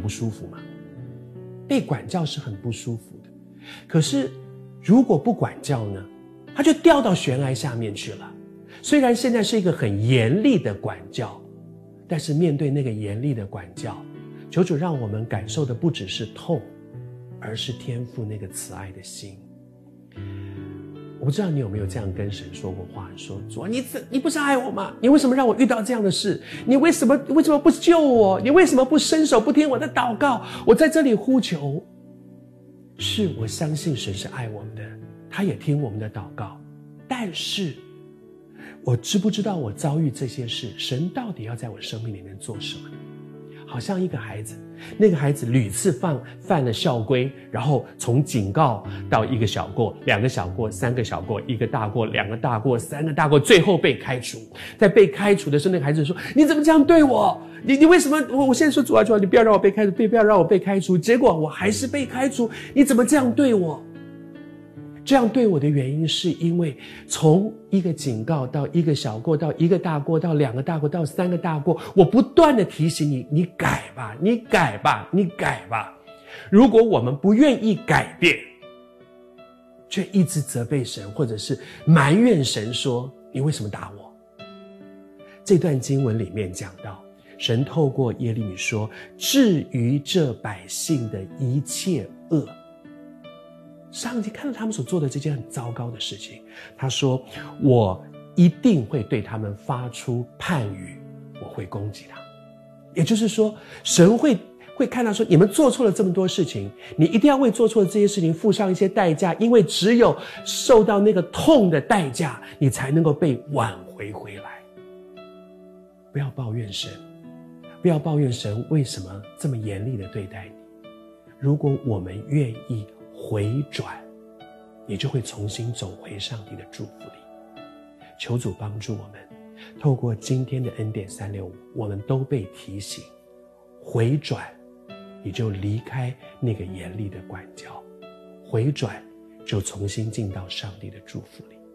不舒服吗？被管教是很不舒服的。可是如果不管教呢，他就掉到悬崖下面去了。虽然现在是一个很严厉的管教，但是面对那个严厉的管教，求主让我们感受的不只是痛，而是天父那个慈爱的心。我不知道你有没有这样跟神说过话，说主啊，你不是爱我吗？你为什么让我遇到这样的事？你为什么不救我？你为什么不伸手不听我的祷告？我在这里呼求。是，我相信神是爱我们的，他也听我们的祷告。但是我知不知道我遭遇这些事，神到底要在我生命里面做什么？好像一个孩子，那个孩子屡次犯了校规，然后从警告到一个小过、2个小过、3个小过、1个大过、2个大过、3个大过，最后被开除。在被开除的时候，那个孩子说：“你怎么这样对我？你为什么？我现在说主啊，你不要让我被开除，不要让我被开除。结果我还是被开除，你怎么这样对我？”这样对我的原因是因为从一个警告到1个小过，到1个大过，到2个大过，到3个大过，我不断的提醒你，你改吧，你改吧，你改吧。如果我们不愿意改变，却一直责备神，或者是埋怨神说，你为什么打我？这段经文里面讲到，神透过耶利米说，至于这百姓的一切恶，上帝看到他们所做的这件很糟糕的事情，他说，我一定会对他们发出判语，我会攻击他。也就是说，神会看到说，你们做错了这么多事情，你一定要为做错的这些事情付上一些代价，因为只有受到那个痛的代价，你才能够被挽回回来。不要抱怨神，不要抱怨神为什么这么严厉的对待你。如果我们愿意回转，你就会重新走回上帝的祝福里。求主帮助我们，透过今天的恩典365，我们都被提醒回转，你就离开那个严厉的管教，回转就重新进到上帝的祝福里。